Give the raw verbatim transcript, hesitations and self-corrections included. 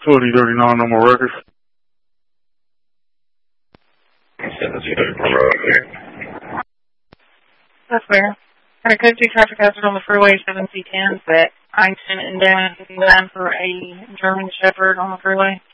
twenty thirty-nine, no more records. That's fair. Got a code two traffic hazard on the freeway, seven C ten, at I ten and down fifty-nine for a German Shepherd on the freeway.